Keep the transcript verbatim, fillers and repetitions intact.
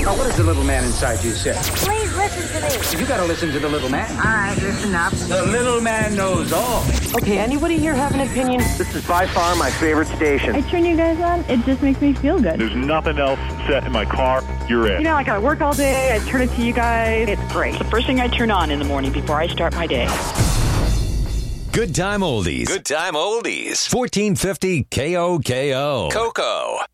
Now, what does the little man inside you say? Please listen to me. You gotta listen to the little man. All right, listen up. The little man knows all. Okay, anybody here have an opinion? This is by far my favorite station. I turn you guys on, it just makes me feel good. There's nothing else set in my car. You're it. You know, like I work all day, I turn it to you guys. It's great. It's the first thing I turn on in the morning before I start my day. Good time oldies. Good time oldies. fourteen fifty K O K O. Coco.